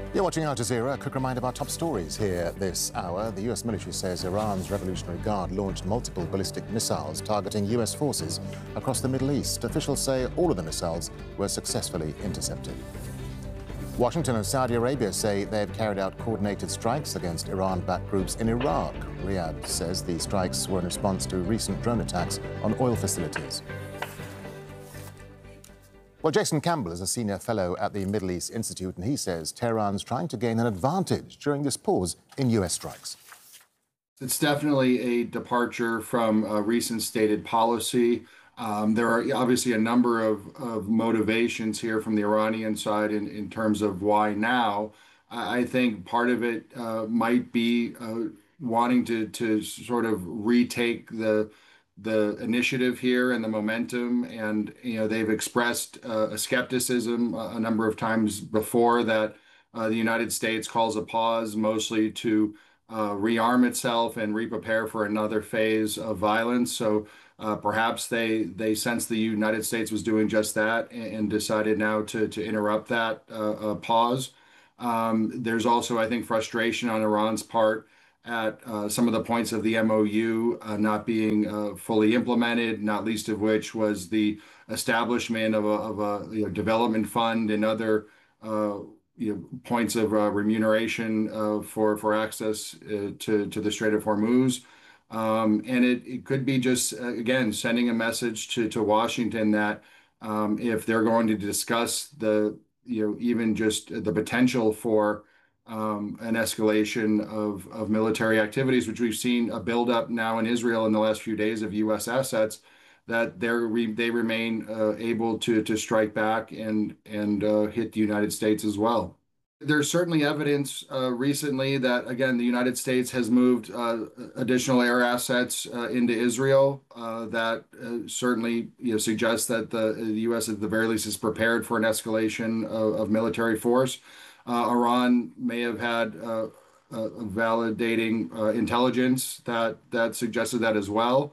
You're watching Al Jazeera. A quick reminder of our top stories here this hour. The US military says Iran's Revolutionary Guard launched multiple ballistic missiles targeting US forces across the Middle East. Officials say all of the missiles were successfully intercepted. Washington and Saudi Arabia say they've carried out coordinated strikes against Iran-backed groups in Iraq. Riyadh says the strikes were in response to recent drone attacks on oil facilities. Well, Jason Campbell is a senior fellow at the Middle East Institute, and he says Tehran's trying to gain an advantage during this pause in US strikes. It's definitely a departure from a recent stated policy. There are obviously a number of motivations here from the Iranian side in terms of why now. I think part of it might be wanting to sort of retake the initiative here and the momentum, and they've expressed a skepticism a number of times before that the United States calls a pause mostly to rearm itself and re-prepare for another phase of violence. So perhaps they sensed the United States was doing just that and decided now to interrupt that pause. There's also, I think, frustration on Iran's part at some of the points of the MOU not being fully implemented, not least of which was the establishment of a development fund and other points of remuneration for access to the Strait of Hormuz. And it could be just, again, sending a message to Washington that if they're going to discuss even just the potential for an escalation of military activities, which we've seen a buildup now in Israel in the last few days of U.S. assets, that they remain able to strike back and hit the United States as well. There's certainly evidence recently that, again, the United States has moved additional air assets into Israel that certainly suggests that the U.S. at the very least is prepared for an escalation of military force. Iran may have had validating intelligence that suggested that as well.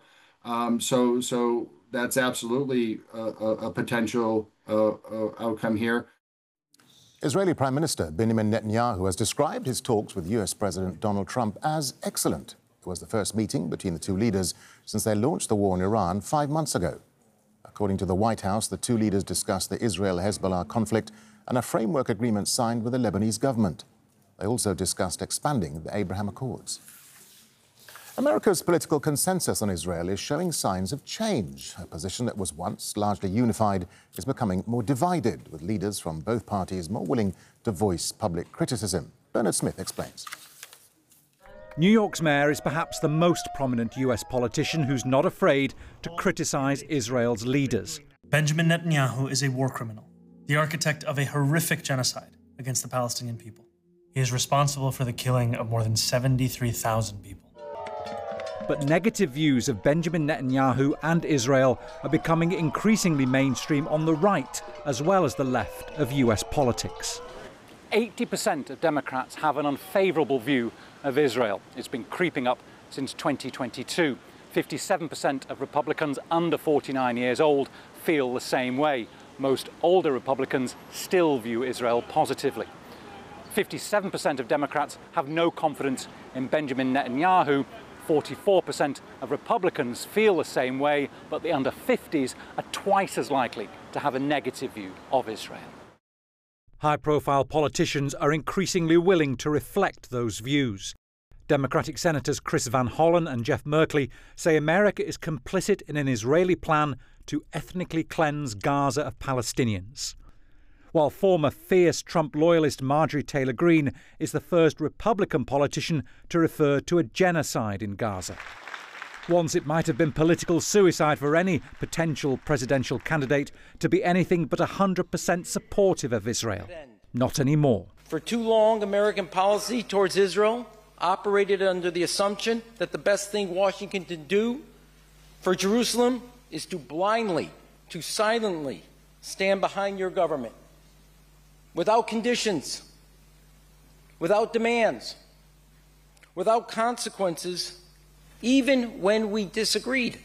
So that's absolutely a potential outcome here. Israeli Prime Minister Benjamin Netanyahu has described his talks with US President Donald Trump as excellent. It was the first meeting between the two leaders since they launched the war in Iran 5 months ago. According to the White House, the two leaders discussed the Israel-Hezbollah conflict and a framework agreement signed with the Lebanese government. They also discussed expanding the Abraham Accords. America's political consensus on Israel is showing signs of change. A position that was once largely unified is becoming more divided, with leaders from both parties more willing to voice public criticism. Bernard Smith explains. New York's mayor is perhaps the most prominent US politician who's not afraid to criticize Israel's leaders. Benjamin Netanyahu is a war criminal, the architect of a horrific genocide against the Palestinian people. He is responsible for the killing of more than 73,000 people. But negative views of Benjamin Netanyahu and Israel are becoming increasingly mainstream on the right as well as the left of US politics. 80% of Democrats have an unfavourable view of Israel. It's been creeping up since 2022. 57% of Republicans under 49 years old feel the same way. Most older Republicans still view Israel positively. 57% of Democrats have no confidence in Benjamin Netanyahu. 44% of Republicans feel the same way, but the under 50s are twice as likely to have a negative view of Israel. High-profile politicians are increasingly willing to reflect those views. Democratic Senators Chris Van Hollen and Jeff Merkley say America is complicit in an Israeli plan to ethnically cleanse Gaza of Palestinians, while former fierce Trump loyalist Marjorie Taylor Greene is the first Republican politician to refer to a genocide in Gaza. Once it might have been political suicide for any potential presidential candidate to be anything but 100% supportive of Israel. Not anymore. For too long, American policy towards Israel operated under the assumption that the best thing Washington can do for Jerusalem is to blindly, to silently stand behind your government, without conditions, without demands, without consequences, even when we disagreed.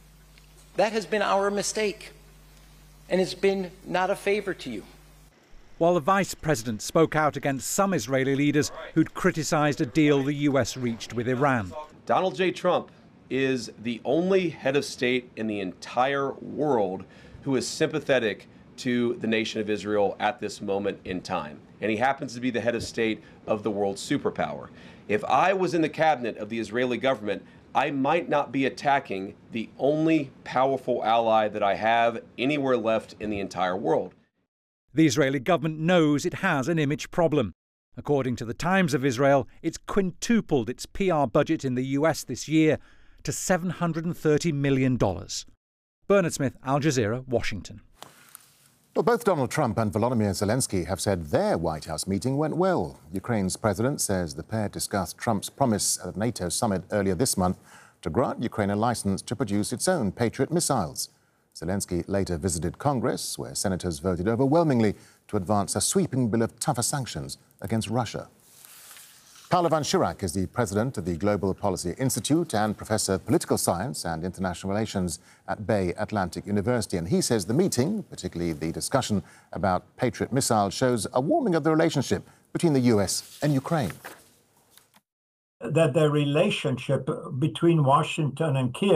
That has been our mistake, and it's been not a favor to you. while the vice president spoke out against some Israeli leaders who'd criticised a deal the US reached with Iran. Donald J. Trump is the only head of state in the entire world who is sympathetic to the nation of Israel at this moment in time. And he happens to be the head of state of the world superpower. If I was in the cabinet of the Israeli government, I might not be attacking the only powerful ally that I have anywhere left in the entire world. The Israeli government knows it has an image problem. According to the Times of Israel, it's quintupled its PR budget in the US this year to $730 million. Bernard Smith, Al Jazeera, Washington. Well, both Donald Trump and Volodymyr Zelensky have said their White House meeting went well. Ukraine's president says the pair discussed Trump's promise at a NATO summit earlier this month to grant Ukraine a license to produce its own Patriot missiles. Zelensky later visited Congress, where senators voted overwhelmingly to advance a sweeping bill of tougher sanctions against Russia. Paolo van Schirach is the president of the Global Policy Institute and professor of political science and international relations at Bay Atlantic University. And he says the meeting, particularly the discussion about Patriot missiles, shows a warming of the relationship between the US and Ukraine. That the relationship between Washington and Kiev